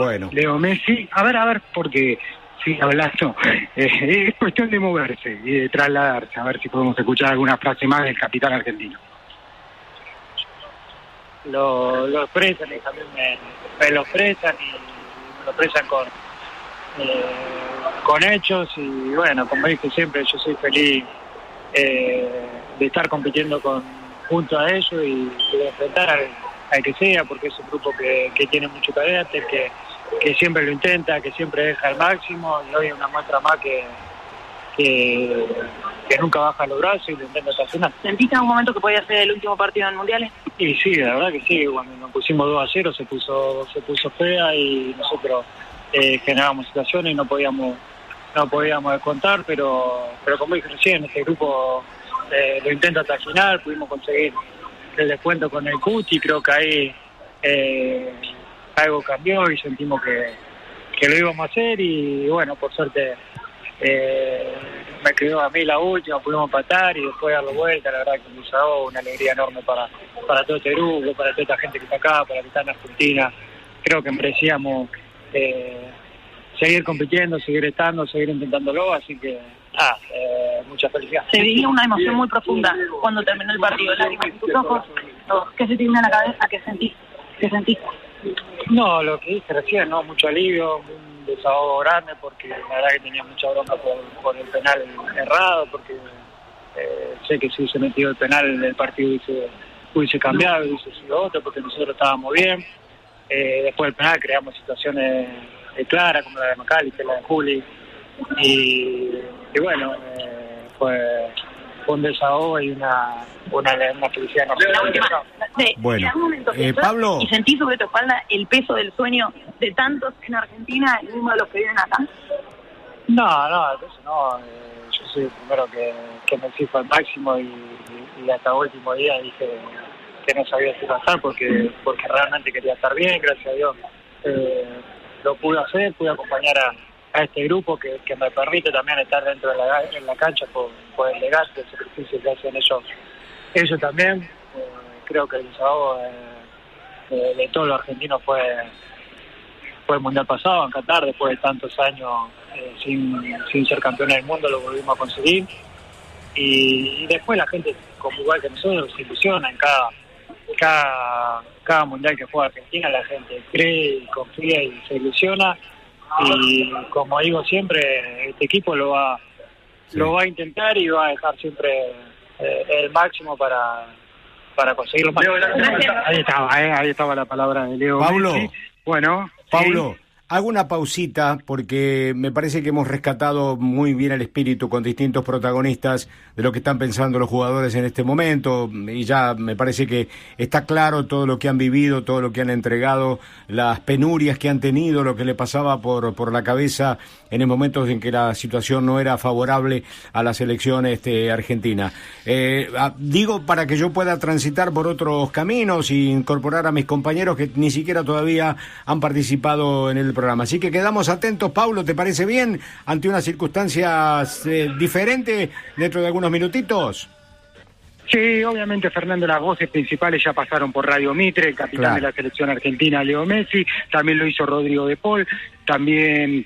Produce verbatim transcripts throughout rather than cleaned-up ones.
Bueno. Leo Messi, a ver, a ver, porque sí, hablando, eh, es cuestión de moverse y de trasladarse, a ver si podemos escuchar alguna frase más del capitán argentino. Lo, lo expresan y también me, me lo expresan y me lo expresan con, eh, con hechos y bueno, como dije siempre, yo soy feliz eh, de estar compitiendo con junto a ellos y, y de enfrentar al, al que sea, porque es un grupo que, que tiene mucho carácter, que, que siempre lo intenta, que siempre deja el máximo y hoy es una muestra más que, que, que nunca baja los brazos y lo intenta hasta el final. ¿Sentiste en algún momento que podía ser el último partido en mundiales? Y sí, la verdad que sí, cuando nos pusimos dos a cero se puso se puso fea y nosotros eh, generábamos situaciones y no podíamos no podíamos descontar, pero pero como dije recién, este grupo eh, lo intenta hasta el final, pudimos conseguir el descuento con el Cuti, creo que ahí eh, algo cambió y sentimos que, que lo íbamos a hacer y bueno, por suerte eh, me quedó a mí la última, pudimos empatar y después darlo vuelta, la verdad que me hizo una alegría enorme para, para todo este grupo, para toda esta gente que está acá, para que está en Argentina. Creo que merecíamos eh, seguir compitiendo, seguir estando, seguir intentándolo, así que ah, eh, mucha felicidad. Se veía una emoción muy profunda cuando terminó el partido, lágrimas en tus ojos, ¿qué se te vino a la cabeza? ¿Qué sentís? ¿Qué sentiste? No, lo que dije recién, ¿no? Mucho alivio, un desahogo grande, porque la verdad que tenía mucha bronca por, por el penal errado, porque eh, sé que si hubiese metido el penal el partido hubiese, hubiese cambiado, hubiese sido otro, porque nosotros estábamos bien. Eh, después del penal creamos situaciones eh, claras, como la de McAllister, la de Juli, y, y bueno, eh, fue, fue un desahogo y una, una, una felicidad enorme. La última, de, bueno, ¿en algún momento eh, Pablo... y sentís sobre tu espalda el peso del sueño de tantos en Argentina y mismo de los que viven acá? No, no, eso no. Eh, yo soy el primero que, que me exijo al máximo y, y, y hasta el último día dije que no sabía si iba a estar porque, porque realmente quería estar bien, gracias a Dios. Eh, lo pude hacer, pude acompañar a, a este grupo que, que me permite también estar dentro de la, en la cancha por, por el desgaste, el sacrificio que hacen ellos, ellos también. Eh, creo que el desahogo de, de, de todos los argentinos fue, fue el Mundial pasado, en Qatar, después de tantos años eh, sin, sin ser campeones del mundo, lo volvimos a conseguir. Y, y después la gente, como igual que nosotros, se ilusiona en cada, cada, cada Mundial que juega Argentina, la gente cree y confía y se ilusiona. Y como digo siempre, este equipo lo va, sí. lo va a intentar y va a dejar siempre eh, el máximo para, para conseguirlo. Ahí estaba, eh, ahí estaba la palabra de Leo Pablo, Messi. Bueno, Pablo, sí. Hago una pausita porque me parece que hemos rescatado muy bien el espíritu con distintos protagonistas de lo que están pensando los jugadores en este momento y ya me parece que está claro todo lo que han vivido, todo lo que han entregado, las penurias que han tenido, lo que le pasaba por, por la cabeza en el momento en que la situación no era favorable a la selección este, argentina. Eh, digo para que yo pueda transitar por otros caminos e incorporar a mis compañeros que ni siquiera todavía han participado en el programa. Así que quedamos atentos, Paulo, ¿te parece bien? Ante unas circunstancias eh, diferentes dentro de algunos minutitos. Sí, obviamente, Fernando, las voces principales ya pasaron por Radio Mitre, el capitán claro. de la selección argentina, Leo Messi, también lo hizo Rodrigo de Paul, también...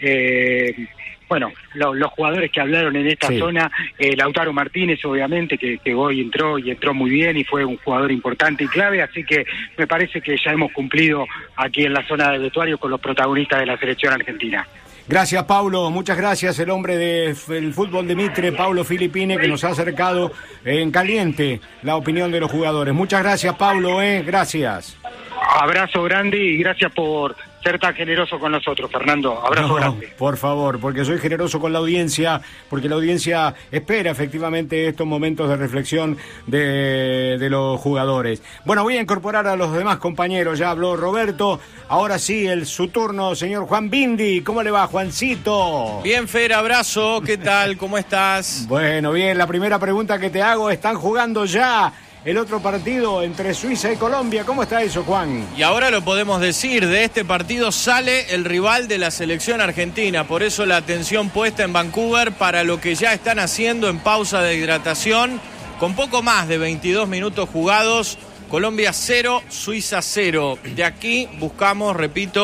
Eh, Bueno, lo, los jugadores que hablaron en esta sí. zona, eh, Lautaro Martínez, obviamente, que, que hoy entró y entró muy bien y fue un jugador importante y clave, así que me parece que ya hemos cumplido aquí en la zona del vestuario con los protagonistas de la selección argentina. Gracias, Paulo, muchas gracias, el hombre del fútbol de Mitre, Paulo Filippine, que nos ha acercado en caliente la opinión de los jugadores. Muchas gracias, Paulo, eh, gracias. Abrazo grande y gracias por ser tan generoso con nosotros, Fernando. Abrazo no, grande. Por favor, porque soy generoso con la audiencia, porque la audiencia espera efectivamente estos momentos de reflexión de, de los jugadores. Bueno, voy a incorporar a los demás compañeros, ya habló Roberto, ahora sí, el su turno, señor Juan Bindi. ¿Cómo le va, Juancito? Bien, Fer, abrazo, ¿qué tal? ¿Cómo estás? Bueno, bien, la primera pregunta que te hago, ¿están jugando ya el otro partido entre Suiza y Colombia? ¿Cómo está eso, Juan? Y ahora lo podemos decir, de este partido sale el rival de la selección argentina, por eso la atención puesta en Vancouver para lo que ya están haciendo en pausa de hidratación, con poco más de veintidós minutos jugados. Colombia cero, Suiza cero. De aquí buscamos, repito,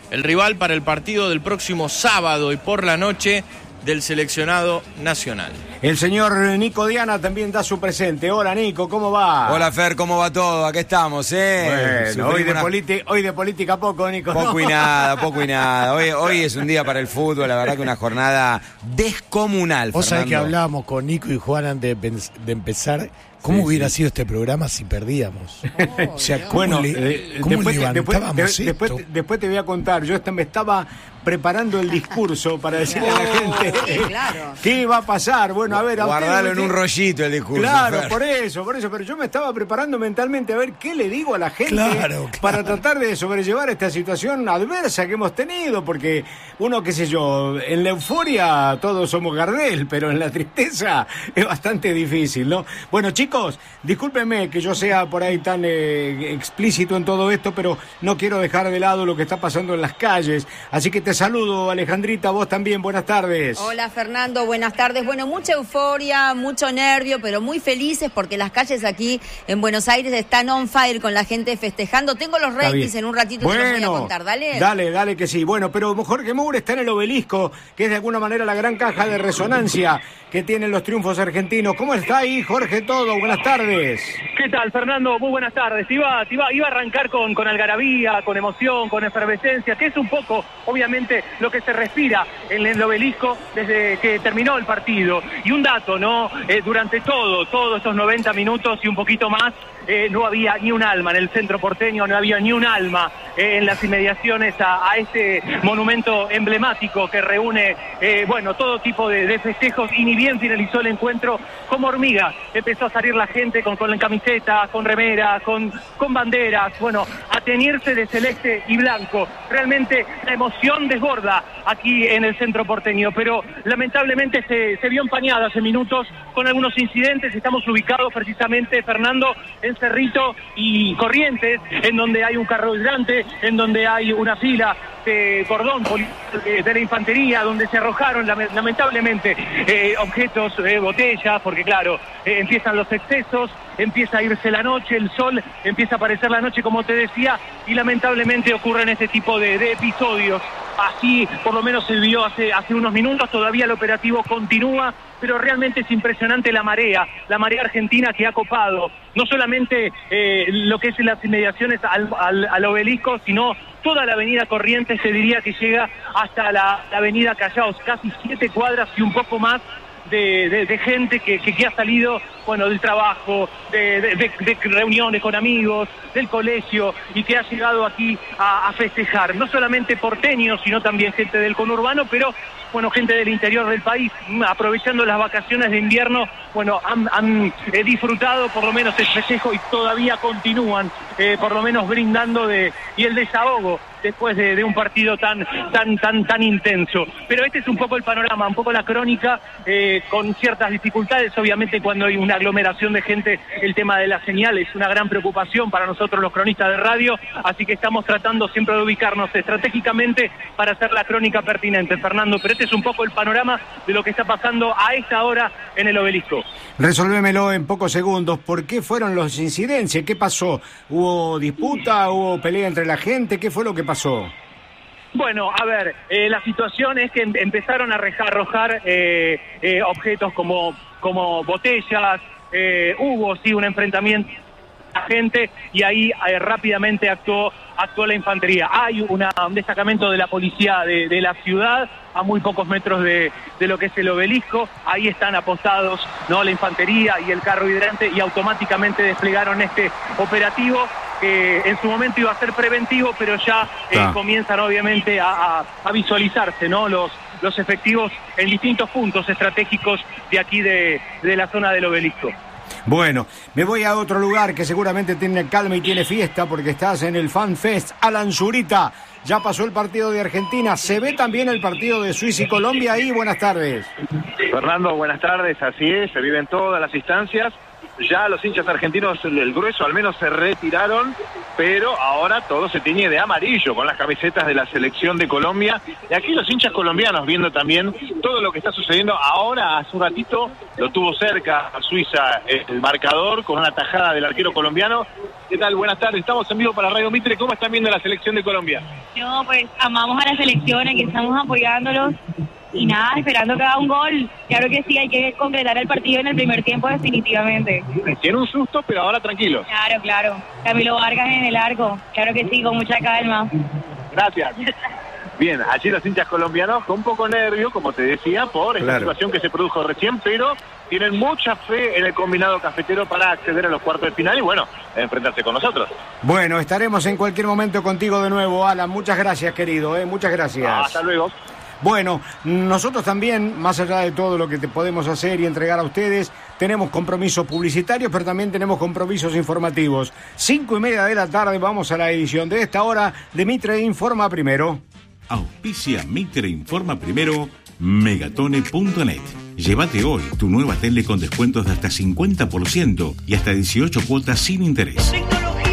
el rival para el partido del próximo sábado y por la noche del seleccionado nacional. El señor Nico Diana también da su presente. Hola Nico, ¿cómo va? Hola Fer, ¿cómo va todo? Aquí estamos, ¿eh? Bueno, hoy de, una... politi- hoy de política poco, Nico. Poco ¿no? y nada, poco y nada. Hoy, hoy es un día para el fútbol, la verdad que una jornada descomunal, Vos Fernando. sabés que hablábamos con Nico y Juan antes de, pens- de empezar. ¿Cómo sí, hubiera sí. sido este programa si perdíamos? Oh, o sea, bueno, le, eh, ¿cómo después, levantábamos después, esto? después, después te voy a contar. Yo me estaba preparando el discurso para decirle oh, a la gente sí, claro. qué iba a pasar. Bueno, a ver, a guardarlo usted, en un rollito el discurso. Claro, Fer. por eso, por eso. Pero yo me estaba preparando mentalmente a ver qué le digo a la gente claro, claro. para tratar de sobrellevar esta situación adversa que hemos tenido. Porque uno, qué sé yo, en la euforia todos somos Gardel, pero en la tristeza es bastante difícil, ¿no? Bueno, chicos, disculpen que yo sea por ahí tan eh, explícito en todo esto, pero no quiero dejar de lado lo que está pasando en las calles. Así que te saludo, Alejandrita, vos también, buenas tardes. Hola Fernando, buenas tardes. Bueno, mucha euforia, mucho nervio, pero muy felices porque las calles aquí en Buenos Aires están on fire con la gente festejando. Tengo los ratings en un ratito, bueno, te los voy a contar, dale. Dale, dale que sí. Bueno, pero Jorge Moura está en el Obelisco, que es de alguna manera la gran caja de resonancia que tienen los triunfos argentinos. ¿Cómo está ahí, Jorge, todo? Buenas tardes. ¿Qué tal, Fernando? Muy buenas tardes. Iba, iba, iba a arrancar con, con algarabía, con emoción, con efervescencia, que es un poco, obviamente, lo que se respira en el Obelisco desde que terminó el partido. Y un dato, ¿no? Eh, durante todo, todos estos noventa minutos y un poquito más, eh, no había ni un alma en el centro porteño, no había ni un alma eh, en las inmediaciones a, a este monumento emblemático que reúne, eh, bueno, todo tipo de, de festejos. Y ni bien finalizó el encuentro, como hormiga empezó a salir la gente con, con camiseta, con remera, con, con banderas, bueno, a teñirse de celeste y blanco. Realmente la emoción desborda aquí en el centro porteño, pero lamentablemente se, se vio empañada hace minutos con algunos incidentes. Estamos ubicados precisamente, Fernando, en Cerrito y Corrientes, en donde hay un carro hidrante, en donde hay una fila de cordón de la infantería, donde se arrojaron lamentablemente eh, objetos, eh, botellas, porque claro, eh, empiezan los excesos, empieza a irse la noche, el sol, empieza a aparecer la noche, como te decía, y lamentablemente ocurren este tipo de, de episodios. Así por lo menos se vio hace, hace unos minutos, todavía el operativo continúa, pero realmente es impresionante la marea, la marea argentina que ha copado, no solamente eh, lo que es en las inmediaciones al, al, al Obelisco, sino toda la avenida Corrientes, se diría que llega hasta la, la avenida Callaos, casi siete cuadras y un poco más de, de, de gente que, que, que ha salido, bueno, del trabajo, de, de, de, de reuniones con amigos, del colegio, y que ha llegado aquí a, a festejar, no solamente porteños, sino también gente del conurbano, pero bueno, gente del interior del país, aprovechando las vacaciones de invierno, bueno, han, han eh, disfrutado por lo menos el festejo y todavía continúan, eh, por lo menos brindando de y el desahogo después de, de un partido tan tan tan tan intenso. Pero este es un poco el panorama, un poco la crónica, eh, con ciertas dificultades, obviamente cuando hay una aglomeración de gente, el tema de la señal es una gran preocupación para nosotros los cronistas de radio, así que estamos tratando siempre de ubicarnos estratégicamente para hacer la crónica pertinente, Fernando, pero este es un poco el panorama de lo que está pasando a esta hora en el Obelisco. Resolvémelo en pocos segundos. ¿Por qué fueron los incidencias? ¿Qué pasó? ¿Hubo disputa? ¿Hubo pelea entre la gente? ¿Qué fue lo que pasó? Bueno, a ver, eh, la situación es que em- empezaron a reja- arrojar eh, eh, objetos como, como botellas, eh, hubo sí un enfrentamiento la gente y ahí eh, rápidamente actuó actuó la infantería. Hay una, un destacamento de la policía de, de la ciudad a muy pocos metros de, de lo que es el Obelisco. Ahí están apostados, ¿no?, la infantería y el carro hidrante, y automáticamente desplegaron este operativo que en su momento iba a ser preventivo, pero ya eh, ah. comienzan obviamente a, a, a visualizarse, ¿no?, los los efectivos en distintos puntos estratégicos de aquí de, de la zona del Obelisco. Bueno, me voy a otro lugar que seguramente tiene calma y tiene fiesta, porque estás en el Fan Fest. Alan Zurita, ya pasó el partido de Argentina, ¿se ve también el partido de Suiza y Colombia ahí? Buenas tardes. Fernando, buenas tardes, así es, se viven todas las instancias. ya los hinchas argentinos, el grueso al menos, se retiraron, pero ahora todo se tiñe de amarillo con las camisetas de la selección de Colombia. Y aquí los hinchas colombianos viendo también todo lo que está sucediendo. Ahora, hace un ratito, lo tuvo cerca a Suiza el marcador con una tajada del arquero colombiano. ¿Qué tal? Buenas tardes, estamos en vivo para Radio Mitre. ¿Cómo están viendo la selección de Colombia? No, pues amamos a la selección, aquí estamos apoyándolos y nada, esperando que haga un gol. Claro que sí, hay que concretar el partido en el primer tiempo definitivamente. Tiene un susto, pero ahora tranquilo. Claro, claro. Camilo Vargas en el arco, claro que sí, con mucha calma. Gracias. Bien, allí los hinchas colombianos con un poco nervio, como te decía, por esta claro. situación que se produjo recién, pero tienen mucha fe en el combinado cafetero para acceder a los cuartos de final y, bueno, enfrentarse con nosotros. Bueno, estaremos en cualquier momento contigo de nuevo, Alan. Muchas gracias, querido, ¿eh? Muchas gracias. Hasta luego. Bueno, nosotros también, más allá de todo lo que te podemos hacer y entregar a ustedes, tenemos compromisos publicitarios, pero también tenemos compromisos informativos. Cinco y media de la tarde vamos a la edición de esta hora de Mitre Informa Primero. Auspicia Mitre Informa Primero, megatone punto net. Llévate hoy tu nueva tele con descuentos de hasta cincuenta por ciento y hasta dieciocho cuotas sin interés.